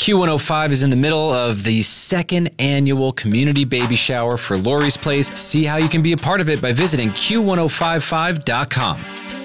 Q105 is in the middle of the second annual community baby shower for Lori's Place. See how you can be a part of it by visiting Q1055.com.